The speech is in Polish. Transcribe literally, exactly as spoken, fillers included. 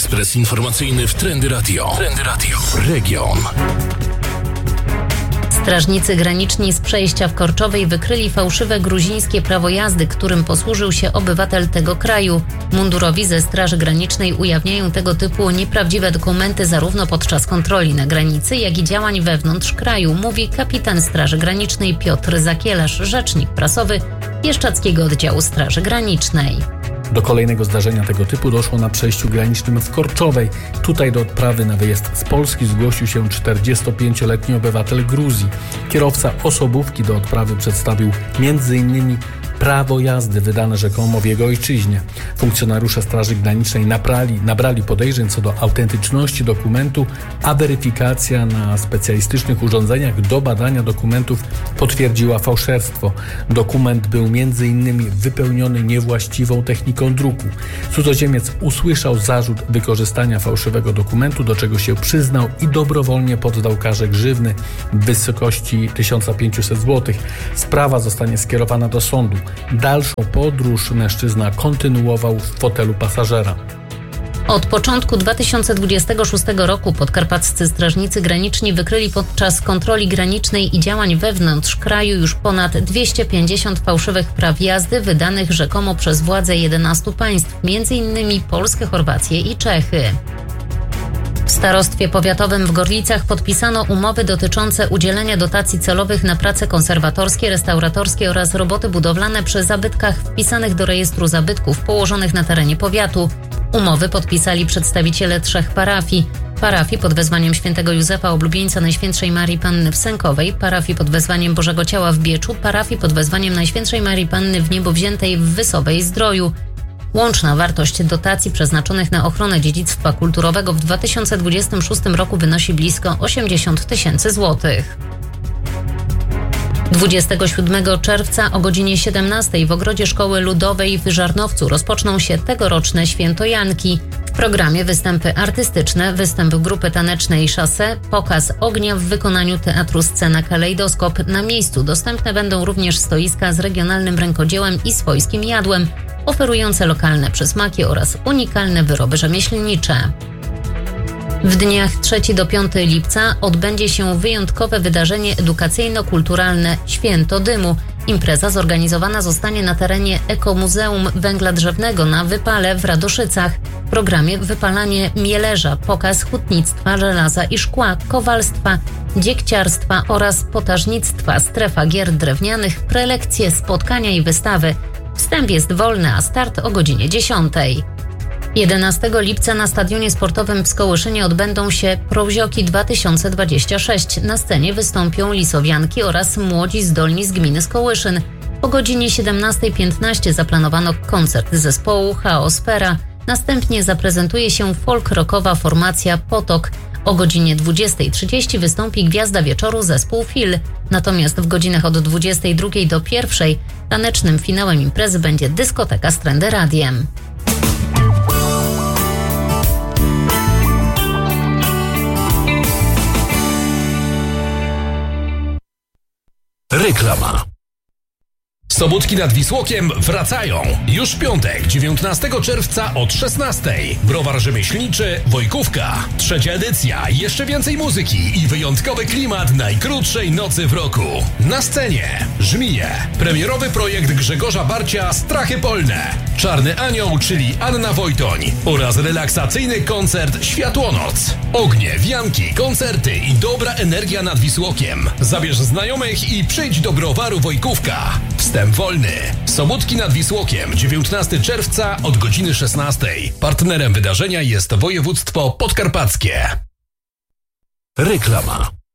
Ekspres informacyjny w Trendy Radio. Trendy Radio. Region. Strażnicy graniczni z przejścia w Korczowej wykryli fałszywe gruzińskie prawo jazdy, którym posłużył się obywatel tego kraju. Mundurowi ze Straży Granicznej ujawniają tego typu nieprawdziwe dokumenty zarówno podczas kontroli na granicy, jak i działań wewnątrz kraju, mówi kapitan Straży Granicznej Piotr Zakielarz, rzecznik prasowy Bieszczadzkiego Oddziału Straży Granicznej. Do kolejnego zdarzenia tego typu doszło na przejściu granicznym w Korczowej. Tutaj do odprawy na wyjazd z Polski zgłosił się czterdziestopięcioletni obywatel Gruzji. Kierowca osobówki do odprawy przedstawił między innymi prawo jazdy wydane rzekomo w jego ojczyźnie. Funkcjonariusze Straży Granicznej nabrali, nabrali podejrzeń co do autentyczności dokumentu, a weryfikacja na specjalistycznych urządzeniach do badania dokumentów potwierdziła fałszerstwo. Dokument był między innymi wypełniony niewłaściwą techniką druku. Cudzoziemiec usłyszał zarzut wykorzystania fałszywego dokumentu, do czego się przyznał i dobrowolnie poddał karze grzywny w wysokości tysiąc pięćset złotych. Sprawa zostanie skierowana do sądu. Dalszą podróż mężczyzna kontynuował w fotelu pasażera. Od początku dwa tysiące dwudziestego szóstego roku podkarpaccy strażnicy graniczni wykryli podczas kontroli granicznej i działań wewnątrz kraju już ponad dwieście pięćdziesiąt fałszywych praw jazdy wydanych rzekomo przez władze jedenastu państw, między innymi Polskę, Chorwację i Czechy. W starostwie powiatowym w Gorlicach podpisano umowy dotyczące udzielenia dotacji celowych na prace konserwatorskie, restauratorskie oraz roboty budowlane przy zabytkach wpisanych do rejestru zabytków położonych na terenie powiatu. Umowy podpisali przedstawiciele trzech parafii. Parafii pod wezwaniem świętego Józefa Oblubieńca Najświętszej Marii Panny w Sękowej, parafii pod wezwaniem Bożego Ciała w Bieczu, parafii pod wezwaniem Najświętszej Marii Panny w Niebowziętej w Wysowej Zdroju. Łączna wartość dotacji przeznaczonych na ochronę dziedzictwa kulturowego w dwa tysiące dwudziestym szóstym roku wynosi blisko osiemdziesiąt tysięcy złotych. dwudziestego siódmego czerwca o godzinie siedemnastej w ogrodzie Szkoły Ludowej w Żarnowcu rozpoczną się tegoroczne Święto Janki. W programie występy artystyczne, występ grupy tanecznej Chassé, pokaz ognia w wykonaniu Teatru Scena Kalejdoskop. Na miejscu dostępne będą również stoiska z regionalnym rękodziełem i swojskim jadłem, oferujące lokalne przysmaki oraz unikalne wyroby rzemieślnicze. W dniach trzeciego do piątego lipca odbędzie się wyjątkowe wydarzenie edukacyjno-kulturalne Święto Dymu. Impreza zorganizowana zostanie na terenie Ekomuzeum Węgla Drzewnego na Wypale w Radoszycach. W programie wypalanie mielerza, pokaz hutnictwa, żelaza i szkła, kowalstwa, dziegciarstwa oraz potażnictwa, strefa gier drewnianych, prelekcje, spotkania i wystawy. Wstęp jest wolny, a start o godzinie dziesiątej. jedenastego lipca na stadionie sportowym w Skołyszynie odbędą się Prowzioki dwa tysiące dwadzieścia sześć. Na scenie wystąpią lisowianki oraz młodzi zdolni z gminy Skołyszyn. O godzinie siedemnasta piętnaście zaplanowano koncert zespołu Chaospera. Następnie zaprezentuje się folk-rockowa formacja Potok. O godzinie dwudziesta trzydzieści wystąpi gwiazda wieczoru zespół Fil. Natomiast w godzinach od dwudziestej drugiej do pierwszej tanecznym finałem imprezy będzie dyskoteka z Trendy Radiem. Reklama. Sobótki nad Wisłokiem wracają. Już w piątek, dziewiętnastego czerwca od szesnastej. Browar rzemieślniczy Wojkówka. Trzecia edycja, jeszcze więcej muzyki i wyjątkowy klimat najkrótszej nocy w roku. Na scenie Żmije. Premierowy projekt Grzegorza Barcia Strachy Polne. Czarny Anioł, czyli Anna Wojtoń. Oraz relaksacyjny koncert Światłonoc. Ognie, wianki, koncerty i dobra energia nad Wisłokiem. Zabierz znajomych i przyjdź do browaru Wojkówka. Wstęp wolny. Sobótki nad Wisłokiem, dziewiętnastego czerwca od godziny szesnastej. Partnerem wydarzenia jest województwo podkarpackie. Reklama.